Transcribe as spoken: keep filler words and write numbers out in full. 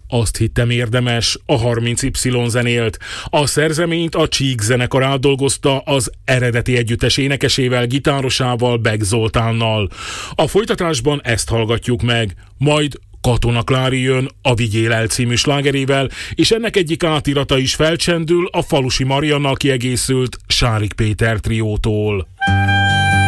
Azt hittem érdemes, a harminc Y zenélt. A szerzeményt a Csík zenekar átdolgozta az eredeti együttes énekesével, gitárosával, Beck Zoltánnal. A folytatásban ezt hallgatjuk meg, majd Katona Klári jön a Vigyél el című slágerével, és ennek egyik átirata is felcsendül a Falusi Mariannal kiegészült Sárik Péter triótól.